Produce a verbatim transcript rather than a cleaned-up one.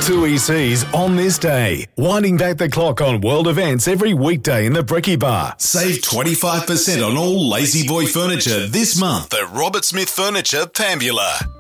Two E Cs on this day. Winding back the clock on world events every weekday in the Bricky Bar. Save twenty-five percent on all Lazy Boy furniture this month at Robert Smith Furniture, Pambula.